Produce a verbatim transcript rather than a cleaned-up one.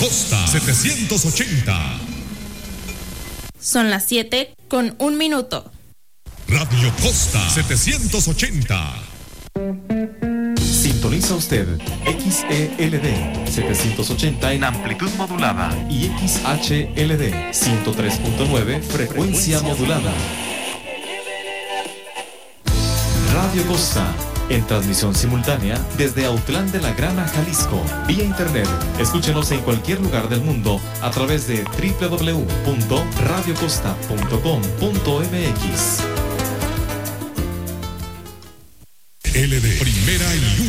Costa setecientos ochenta. Son las siete con un minuto. Radio Costa setecientos ochenta. Sintoniza usted X E L D setecientos ochenta en amplitud modulada y X H L D ciento tres punto nueve frecuencia modulada. Radio Costa, en transmisión simultánea desde Autlán de la Grana, Jalisco, vía internet. Escúchenos en cualquier lugar del mundo a través de doble u doble u doble u punto radio costa punto com punto m x. L D, primera y